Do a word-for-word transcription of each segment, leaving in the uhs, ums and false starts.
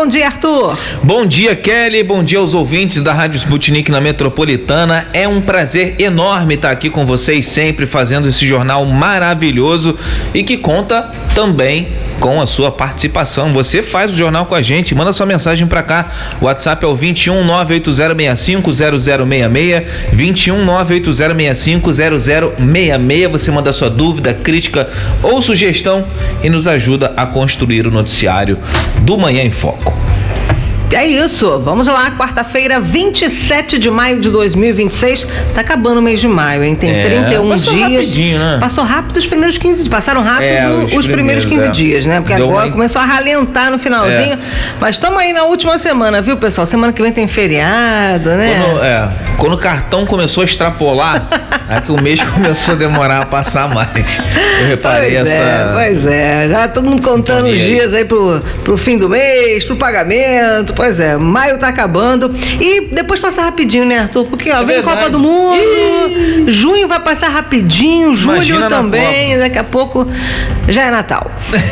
Bom dia, Arthur. Bom dia, Kelly. Bom dia aos ouvintes da Rádio Sputnik na Metropolitana. É um prazer enorme estar aqui com vocês, sempre fazendo esse jornal maravilhoso e que conta também com a sua participação. Você faz o jornal com a gente, manda sua mensagem pra cá. O WhatsApp é o vinte e um, nove oito zero seis cinco, zero zero seis seis, vinte e um, nove oito zero seis cinco, zero zero seis seis. Você manda sua dúvida, crítica ou sugestão e nos ajuda a construir o noticiário do Manhã em Foco. É isso, vamos lá, quarta-feira, vinte e sete de maio de dois mil e vinte e seis, tá acabando o mês de maio, hein? Tem é, trinta e um passou dias. Rapidinho, né? Passou rápido os primeiros quinze dias, passaram rápido é, os, os primeiros, primeiros quinze é. dias, né? Porque Deu agora uma... começou a ralentar no finalzinho, é. mas estamos aí na última semana, viu, pessoal? Semana que vem tem feriado, né? Quando, é, quando o cartão começou a extrapolar, é que o mês começou a demorar a passar mais. Eu reparei pois essa... É, pois é, já todo mundo contando os dias aí pro, pro fim do mês, pro pagamento, pois é, maio tá acabando e depois passa rapidinho, né, Arthur? Porque ó, é vem verdade. Copa do Mundo, Ih! junho vai passar rapidinho, julho Imagina também, daqui a pouco já é Natal.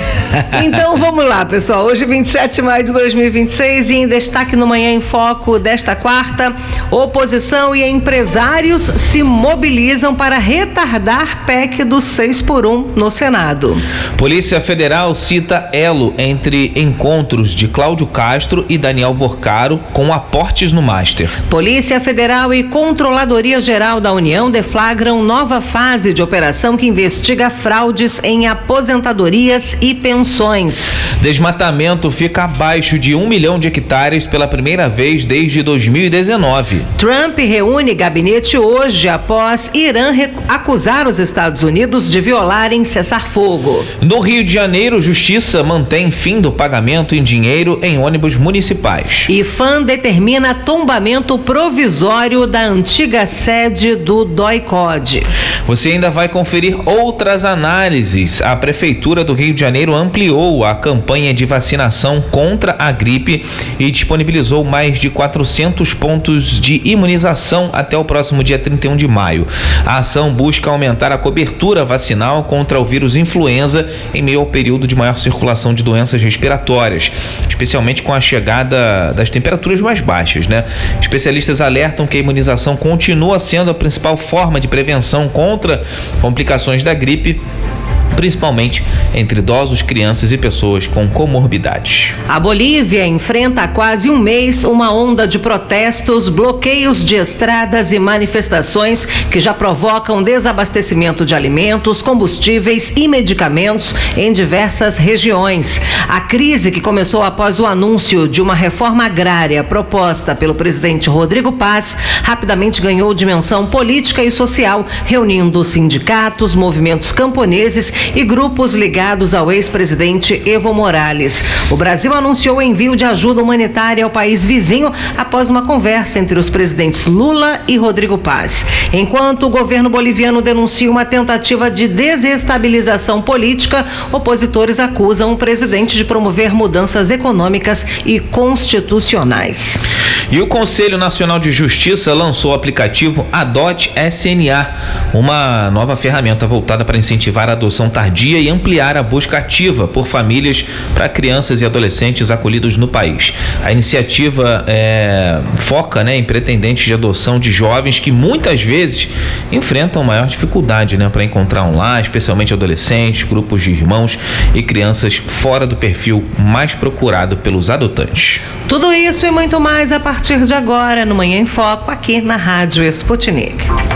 Então vamos lá, pessoal, hoje vinte e sete de maio de dois mil e vinte e seis e em destaque no Manhã em Foco desta quarta, oposição e empresários se mobilizam para retardar P E C do seis por um no Senado. Polícia Federal cita elo entre encontros de Cláudio Castro e Daniel Vorcaro com aportes no Master. Polícia Federal e Controladoria Geral da União deflagram nova fase de operação que investiga fraudes em aposentadorias e pensões. Desmatamento fica abaixo de um milhão de hectares pela primeira vez desde dois mil e dezenove. Trump reúne gabinete hoje após Irã acusar os Estados Unidos de violarem cessar-fogo. No Rio de Janeiro, Justiça mantém fim do pagamento em dinheiro em ônibus municipais. I F A M determina tombamento provisório da antiga sede do D O I C O D. Você ainda vai conferir outras análises. A Prefeitura do Rio de Janeiro ampliou a campanha de vacinação contra a gripe e disponibilizou mais de quatrocentos pontos de imunização até o próximo dia trinta e um de maio. A ação busca aumentar a cobertura vacinal contra o vírus influenza em meio ao período de maior circulação de doenças respiratórias, especialmente com a chegada das temperaturas mais baixas, né? Especialistas alertam que a imunização continua sendo a principal forma de prevenção contra complicações da gripe, principalmente entre idosos, crianças e pessoas com comorbidades. A Bolívia enfrenta há quase um mês uma onda de protestos, bloqueios de estradas e manifestações que já provocam desabastecimento de alimentos, combustíveis e medicamentos em diversas regiões. A crise, que começou após o anúncio de uma reforma agrária proposta pelo presidente Rodrigo Paz, rapidamente ganhou dimensão política e social, reunindo sindicatos, movimentos camponeses e grupos ligados ao ex-presidente Evo Morales. O Brasil anunciou o envio de ajuda humanitária ao país vizinho após uma conversa entre os presidentes Lula e Rodrigo Paz. Enquanto o governo boliviano denuncia uma tentativa de desestabilização política, opositores acusam o presidente de promover mudanças econômicas e constitucionais. E o Conselho Nacional de Justiça lançou o aplicativo Adote S N A, uma nova ferramenta voltada para incentivar a adoção tardia e ampliar a busca ativa por famílias para crianças e adolescentes acolhidos no país. A iniciativa é, foca, né, em pretendentes de adoção de jovens que muitas vezes enfrentam maior dificuldade, né, para encontrar um lar, especialmente adolescentes, grupos de irmãos e crianças fora do perfil mais procurado pelos adotantes. Tudo isso e muito mais a partir de agora no Manhã em Foco, aqui na Rádio Sputnik.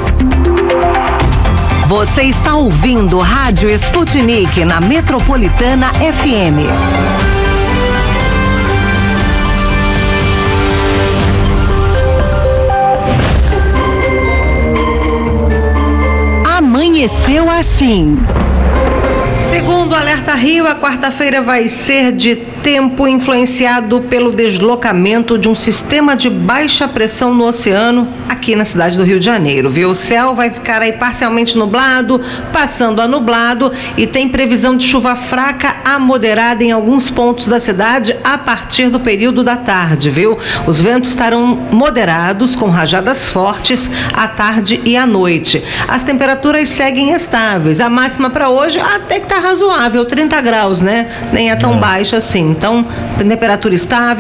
Você está ouvindo Rádio Sputnik na Metropolitana F M. Amanheceu assim. Segundo o Alerta Rio, a quarta-feira vai ser de tempo influenciado pelo deslocamento de um sistema de baixa pressão no oceano aqui na cidade do Rio de Janeiro, viu? O céu vai ficar aí parcialmente nublado, passando a nublado, e tem previsão de chuva fraca a moderada em alguns pontos da cidade a partir do período da tarde, viu? Os ventos estarão moderados com rajadas fortes à tarde e à noite. As temperaturas seguem estáveis. A máxima para hoje até que tá razoável, trinta graus, né? Nem é tão baixa assim. Então, temperatura estável.